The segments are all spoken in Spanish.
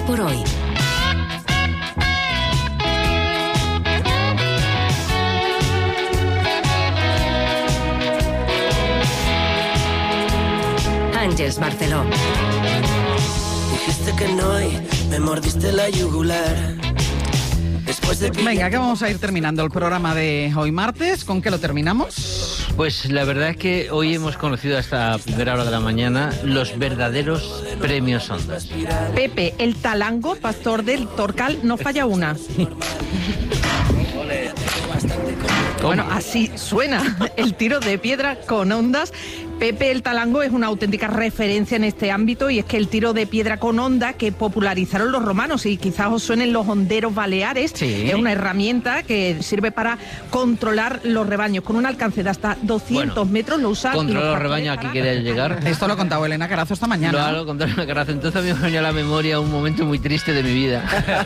por hoy. Àngels Barceló. Dijiste que no y me mordiste la yugular. Venga, que vamos a ir terminando el programa de hoy martes. ¿Con qué lo terminamos? Pues la verdad es que hoy hemos conocido a esta primera hora de la mañana los verdaderos premios Ondas. Pepe, el talango, pastor del Torcal, no falla una. Bueno, así suena el tiro de piedra con ondas. Pepe el Talango es una auténtica referencia en este ámbito, y es que el tiro de piedra con onda que popularizaron los romanos, y quizás os suenen los honderos baleares, es una herramienta que sirve para controlar los rebaños con un alcance de hasta 200 metros. Lo usan controlar los rebaños, aquí quería llegar. Esto lo ha contado Elena Carazo esta mañana. Lo contado Elena Carazo. Entonces a mí me venía a la memoria un momento muy triste de mi vida.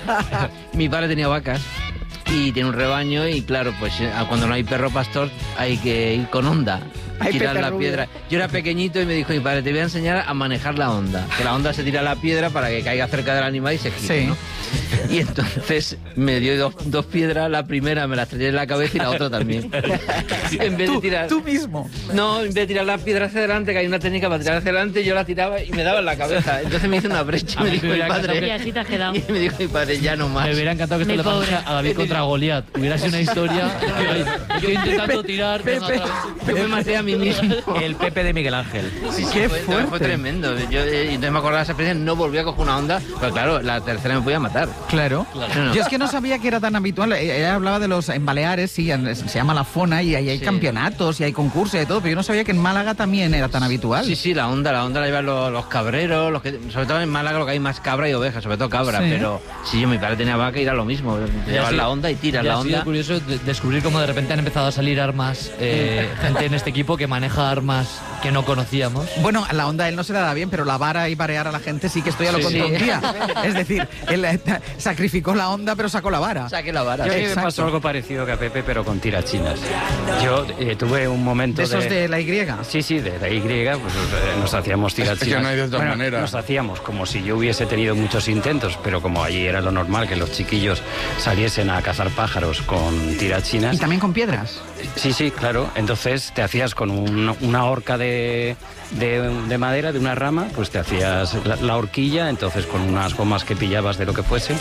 Mi padre tenía vacas y tiene un rebaño, y claro, pues cuando no hay perro pastor hay que ir con onda, tirar la piedra. Yo era pequeñito y me dijo mi padre, te voy a enseñar a manejar la onda, que la onda se tira a la piedra para que caiga cerca del animal y se gire, ¿no? Y entonces me dio dos piedras, la primera me la estrellé en la cabeza y la otra también. En vez de tirar... ¿Tú mismo? No, en vez de tirar la piedra hacia adelante, que hay una técnica para tirar hacia adelante, yo la tiraba y me daba en la cabeza. Entonces me hizo una brecha y me dijo mi padre... Y así te has quedado. Y me dijo mi padre, ya no más. Me hubiera encantado que esto le pasase a David contra Goliat. Hubiera sido una historia... Yo intentando tirar... Pepe maté a mí mismo. El Pepe de Miguel Ángel. Sí, qué fuerte. Fue tremendo. Yo entonces me acordaba de esa experiencia, no volví a coger una onda, pero claro, la tercera me podía matar. Claro. No. Yo es que no sabía que era tan habitual. Ella hablaba de los... En Baleares, sí, se llama la Fona, y ahí hay campeonatos y hay concursos y de todo, pero yo no sabía que en Málaga también era tan habitual. Sí, la onda la llevan los cabreros, sobre todo en Málaga lo que hay más cabra y oveja, sobre todo cabra, pero sí, mi padre tenía vaca y era lo mismo. Llevas la onda y tiras la onda. Ha sido curioso descubrir cómo de repente han empezado a salir armas, gente en este equipo que maneja armas que no conocíamos. Bueno, la onda él no se la da bien, pero la vara y varear a la gente sí que esto ya lo contó un día. Es decir, él sacrificó la onda, pero sacó la vara. Saqué la vara. Yo me pasó algo parecido que a Pepe, pero con tirachinas. Yo tuve un momento ¿De esos de la Y? Sí, de la Y, pues nos hacíamos tirachinas. Es que no hay de otra manera. Nos hacíamos como si yo hubiese tenido muchos intentos, pero como allí era lo normal que los chiquillos saliesen a cazar pájaros con tirachinas. ¿Y también con piedras? Sí, claro. Entonces te hacías con una horca de madera, de una rama, pues te hacías la horquilla, entonces con unas gomas que pillabas de lo que fuese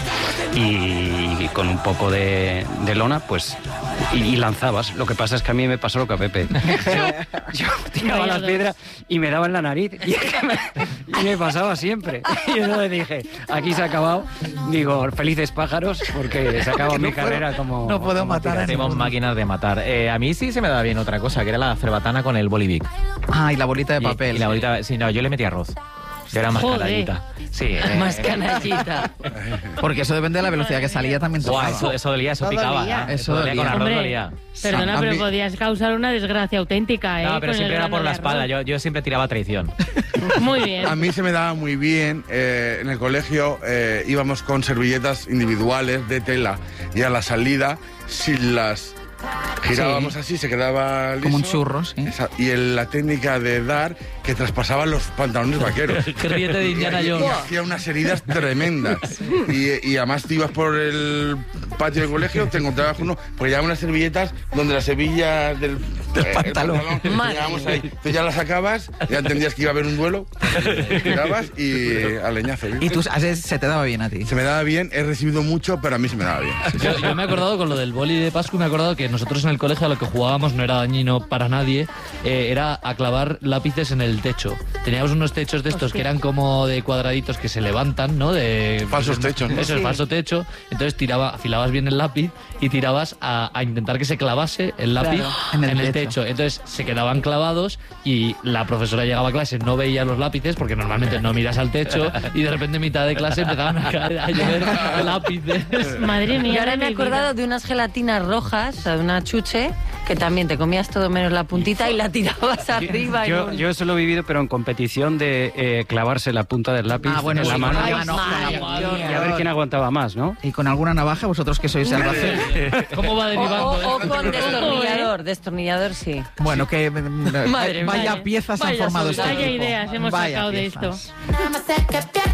y con un poco de lona, pues y lanzabas. Lo que pasa es que a mí me pasó lo que a Pepe. Yo tiraba la piedra y me daba en la nariz y me pasaba siempre. Y yo le dije, aquí se ha acabado. Digo, felices pájaros, porque se acaba mi carrera como... No puedo matar. Tenemos máquinas de matar. A mí sí se me daba bien otra cosa, que era la cerbatana con el bolivic. Ah, y la bolita de papel. Y la bolita, sí, no, yo le metía arroz. Yo era más canallita. Sí, más canallita. Porque eso depende de la velocidad que salía también. Eso dolía, eso picaba. Dolía. Eso dolía. Con arroz dolía. Perdona, pero podías causar una desgracia auténtica, ¿eh? No, pero siempre era por la espalda. Yo siempre tiraba traición. Muy bien. A mí se me daba muy bien. En el colegio íbamos con servilletas individuales de tela, y a la salida, si las girábamos así, se quedaba liso. Como un churro, sí. Y la técnica de dar, que traspasaban los pantalones vaqueros. Qué ríete de Indiana Jones. Y hacía unas heridas tremendas. Y además te ibas por el patio del colegio, te encontrabas uno, pues llevaban unas servilletas donde las hebillas del pantalón llegábamos ahí. Tú ya las sacabas, ya entendías que iba a haber un duelo, tirabas y a leñazo. ¿Y tú se te daba bien a ti? Se me daba bien, he recibido mucho, pero a mí se me daba bien. Yo me he acordado con lo del boli de Pascua, me he acordado que nosotros en el colegio a lo que jugábamos no era dañino para nadie, era a clavar lápices en el techo. Teníamos unos techos de estos que eran como de cuadraditos que se levantan, ¿no? De falsos techos, ¿no? Eso es falso techo. Entonces afilabas bien el lápiz y tirabas a intentar que se clavase el lápiz en el techo. Entonces se quedaban clavados y la profesora llegaba a clase, no veía los lápices porque normalmente no miras al techo, y de repente en mitad de clase empezaban a llover lápices. Madre mía. Yo ahora me he acordado de unas gelatinas rojas, de una chuche, que también te comías todo menos la puntita y la tirabas arriba. Yo eso lo he vivido, pero en competición de clavarse la punta del lápiz en la mano. Y a ver quién aguantaba más, ¿no? Y con alguna navaja, vosotros que sois salvajes. ¿Cómo va derivando? O con destornillador sí. Bueno, que vaya piezas han formado este Vaya equipo. ideas hemos sacado de esto.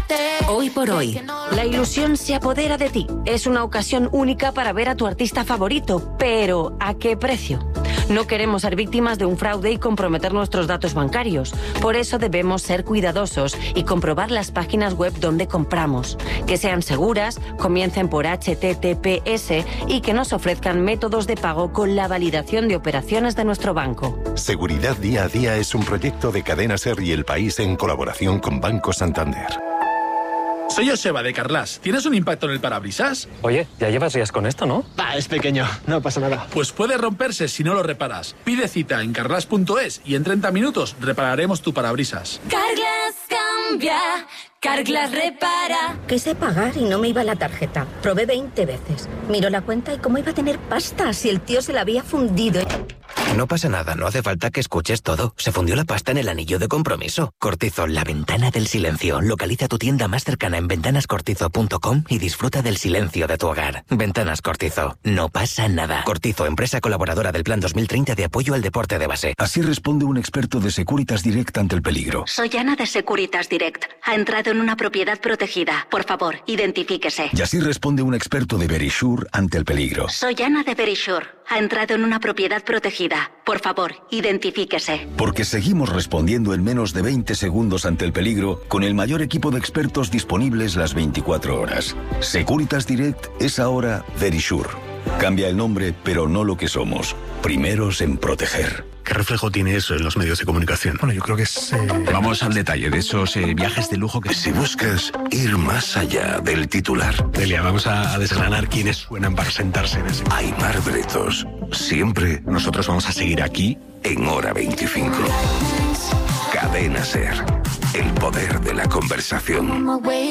Hoy por hoy. La ilusión se apodera de ti. Es una ocasión única para ver a tu artista favorito, pero ¿a qué precio? No queremos ser víctimas de un fraude y comprometer nuestros datos bancarios. Por eso debemos ser cuidadosos y comprobar las páginas web donde compramos. Que sean seguras, comiencen por HTTPS y que nos ofrezcan métodos de pago con la validación de operaciones de nuestro banco. Seguridad Día a Día es un proyecto de Cadena SER y El País en colaboración con Banco Santander. Soy Joseba de Carglass. ¿Tienes un impacto en el parabrisas? Oye, ya llevas días con esto, ¿no? Es pequeño, no pasa nada. Pues puede romperse si no lo reparas. Pide cita en carglass.es y en 30 minutos repararemos tu parabrisas. Carglass cambia, Carglass repara. Quise pagar y no me iba la tarjeta. Probé 20 veces. Miró la cuenta y cómo iba a tener pasta si el tío se la había fundido. No pasa nada, no hace falta que escuches todo. Se fundió la pasta en el anillo de compromiso. Cortizo, la ventana del silencio. Localiza tu tienda más cercana en ventanascortizo.com y disfruta del silencio de tu hogar. Ventanas Cortizo. No pasa nada. Cortizo, empresa colaboradora del Plan 2030 de apoyo al deporte de base. Así responde un experto de Securitas Direct ante el peligro. Soy Ana de Securitas Direct. Ha entrado en una propiedad protegida. Por favor, identifíquese. Y así responde un experto de Verisure ante el peligro. Soy Ana de Verisure. Ha entrado en una propiedad protegida. Por favor, identifíquese. Porque seguimos respondiendo en menos de 20 segundos ante el peligro con el mayor equipo de expertos disponibles las 24 horas. Securitas Direct es ahora Verisure. Cambia el nombre, pero no lo que somos. Primeros en proteger. ¿Qué reflejo tiene eso en los medios de comunicación? Bueno, yo creo que es... Vamos al detalle de esos viajes de lujo que... Si buscas ir más allá del titular... Delia, vamos a desgranar quiénes suenan para sentarse en ese... Aimar Bretos. Siempre... Nosotros vamos a seguir aquí... En Hora 25. Cadena SER. El poder de la conversación.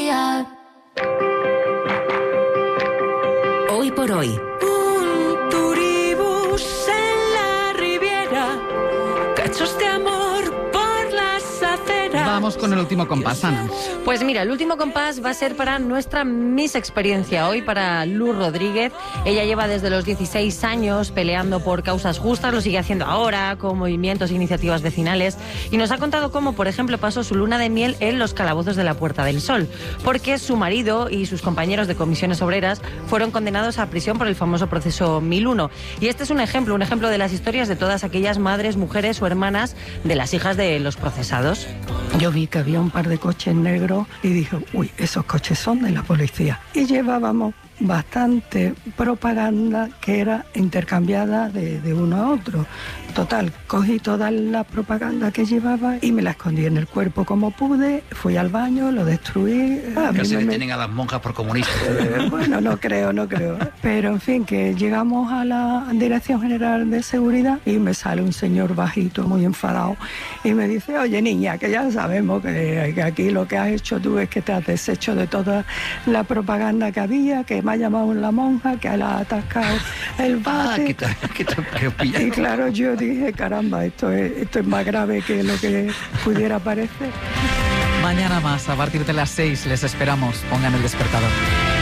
Hoy por hoy. Un turibús en la Riviera, cachos de amor por las aceras. Vamos con el último compás, Ana. Pues mira, el último compás va a ser para nuestra Miss Experiencia hoy, para Luz Rodríguez. Ella lleva desde los 16 años peleando por causas justas, lo sigue haciendo ahora con movimientos e iniciativas vecinales y nos ha contado cómo, por ejemplo, pasó su luna de miel en los calabozos de la Puerta del Sol, porque su marido y sus compañeros de comisiones obreras fueron condenados a prisión por el famoso proceso 1001. Y este es un ejemplo de las historias de todas aquellas madres, mujeres o hermanas de las hijas de los procesados. Yo vi que había un par de coches negros y dije, uy, esos coches son de la policía. Y llevábamos bastante propaganda que era intercambiada de uno a otro. Total, cogí toda la propaganda que llevaba y me la escondí en el cuerpo como pude, fui al baño, lo destruí. Casi detienen a las monjas por comunistas. Bueno, no creo. Pero en fin, que llegamos a la Dirección General de Seguridad y me sale un señor bajito, muy enfadado, y me dice, oye niña, que ya sabemos que aquí lo que has hecho tú es que te has deshecho de toda la propaganda que había, que me ha llamado la monja, que la ha atascado el bate. Y claro, yo dije, caramba, esto es más grave que lo que pudiera parecer. Mañana más, a partir de las 6, les esperamos. Pongan el despertador.